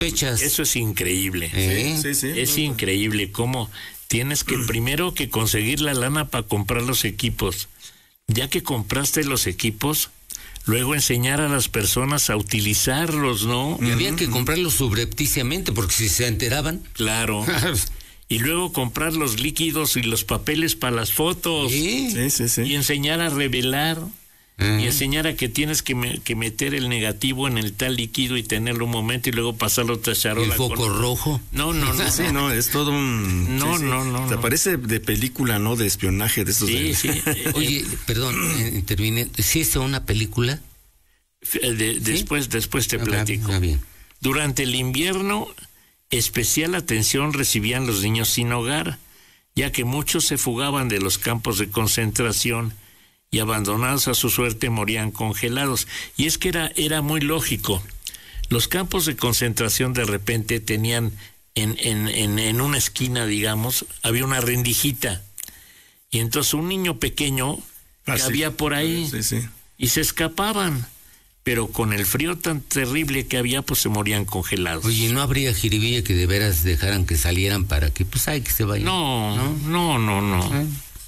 Fechas. Eso es increíble. Sí. Es increíble cómo tienes que primero que conseguir la lana para comprar los equipos. Ya que compraste los equipos, luego enseñar a las personas a utilizarlos, ¿no? Y había que comprarlos subrepticiamente porque si se enteraban. Claro. Y luego comprar los líquidos y los papeles para las fotos. Sí. Y enseñar a revelar. Y enseñar a que tienes que meter el negativo en el tal líquido y tenerlo un momento y luego pasarlo a otra charola. El foco rojo. No. Sí, no, es todo un... No. Se parece de película, ¿no? De espionaje, de esos... Sí. Oye, perdón, intervine. ¿Sí es una película? Después te platico. Bien. Durante el invierno, especial atención recibían los niños sin hogar, ya que muchos se fugaban de los campos de concentración y abandonados a su suerte morían congelados. Y es que era muy lógico. Los campos de concentración de repente tenían en una esquina, digamos, había una rendijita. Y entonces un niño pequeño cabía por ahí y se escapaban. Pero con el frío tan terrible que había, pues se morían congelados. Oye, ¿no habría jiribilla que de veras dejaran que salieran para que, pues, que se vayan? No.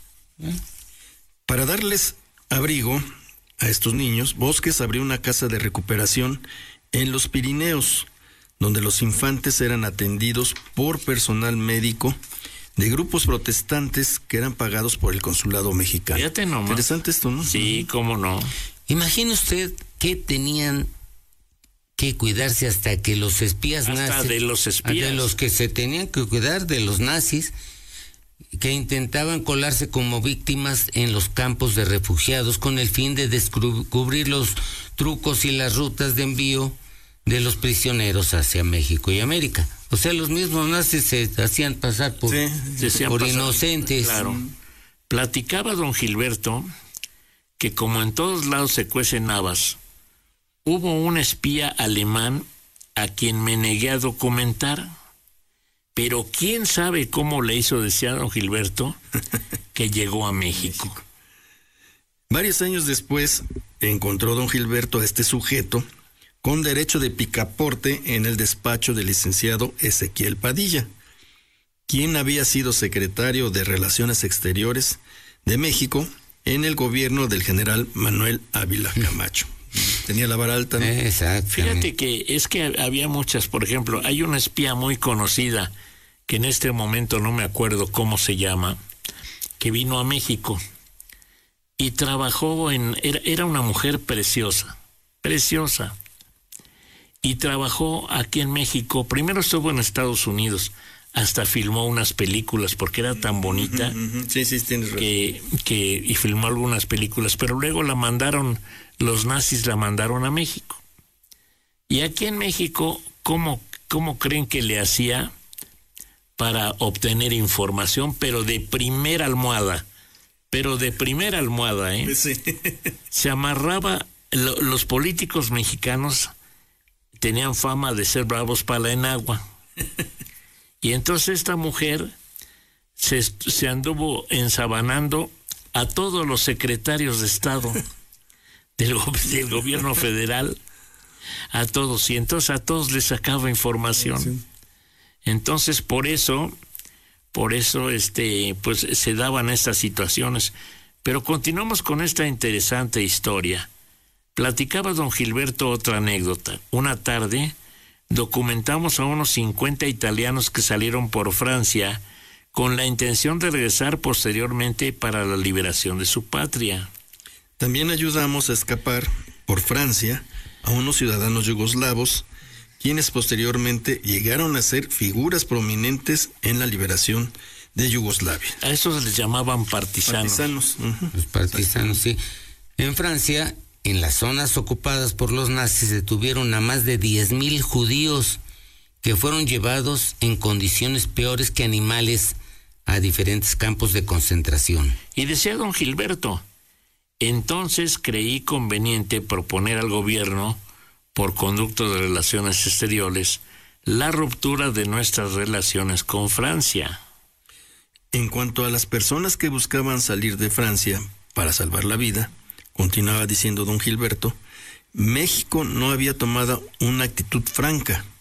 Para darles abrigo a estos niños, Bosques abrió una casa de recuperación en los Pirineos, donde los infantes eran atendidos por personal médico de grupos protestantes que eran pagados por el consulado mexicano. Fíjate nomás. Interesante esto, ¿no? Sí, cómo no. Imagine usted que tenían que cuidarse hasta que los espías nazis... de los espías. De los que se tenían que cuidar de los nazis, que intentaban colarse como víctimas en los campos de refugiados con el fin de descubrir los trucos y las rutas de envío de los prisioneros hacia México y América. O sea, los mismos nazis se hacían pasar por inocentes. Claro. Platicaba don Gilberto que como en todos lados se cuecen habas, hubo un espía alemán a quien me negué a documentar. Pero quién sabe cómo le hizo desear a don Gilberto que llegó a México. Varios años después encontró don Gilberto a este sujeto con derecho de picaporte en el despacho del licenciado Ezequiel Padilla, quien había sido secretario de Relaciones Exteriores de México en el gobierno del general Manuel Ávila Camacho. Tenía la vara alta, ¿no? Exacto. Fíjate que es que había muchas, por ejemplo, hay una espía muy conocida, que en este momento no me acuerdo cómo se llama, que vino a México y trabajó era una mujer preciosa, y trabajó aquí en México. Primero estuvo en Estados Unidos, hasta filmó unas películas porque era tan bonita. Sí, tienes razón. Y filmó algunas películas, pero luego los nazis la mandaron a México. Y aquí en México, ¿cómo creen que le hacía para obtener información? Pero de primera almohada, Sí. Se amarraba, los políticos mexicanos tenían fama de ser bravos para la enagua. Y entonces esta mujer se anduvo ensabanando a todos los secretarios de Estado del gobierno federal, a todos, y entonces a todos les sacaba información. Sí. Entonces por eso pues se daban estas situaciones. Pero continuamos con esta interesante historia. Platicaba don Gilberto otra anécdota. Una tarde documentamos a unos 50 italianos que salieron por Francia con la intención de regresar posteriormente para la liberación de su patria. También ayudamos a escapar por Francia a unos ciudadanos yugoslavos, quienes posteriormente llegaron a ser figuras prominentes en la liberación de Yugoslavia. A esos les llamaban partisanos. Los partisanos, sí. En Francia, en las zonas ocupadas por los nazis, detuvieron a más de 10,000 judíos que fueron llevados en condiciones peores que animales a diferentes campos de concentración. Y decía don Gilberto, entonces creí conveniente proponer al gobierno, por conducto de relaciones exteriores, la ruptura de nuestras relaciones con Francia. En cuanto a las personas que buscaban salir de Francia para salvar la vida, continuaba diciendo don Gilberto, México no había tomado una actitud franca,